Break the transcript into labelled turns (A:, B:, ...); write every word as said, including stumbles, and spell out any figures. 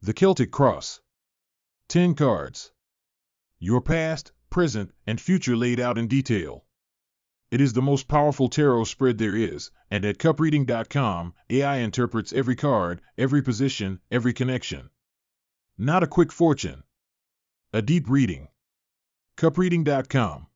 A: The Celtic Cross. ten cards. Your past, present, and future laid out in detail. It is the most powerful tarot spread there is, and at cup reading dot com, A I interprets every card, every position, every connection. Not a quick fortune. A deep reading. cup reading dot com.